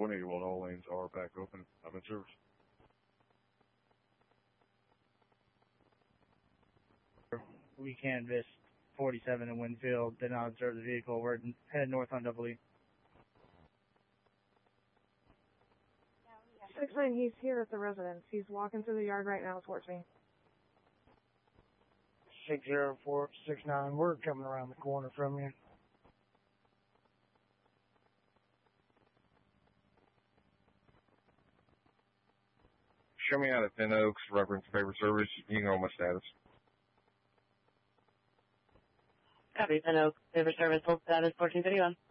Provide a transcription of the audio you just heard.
181, all lanes are back open. I'm in service. We canvassed 47 in Winfield, did not observe the vehicle. We're headed north on Double E. 6-9, he's here at the residence. He's walking through the yard right now towards me. 60469, we're coming around the corner from you. Show me out at Thin Oaks, reference favor service. You can know my status. Copy, Thin Oaks, favor service, hold status 1451.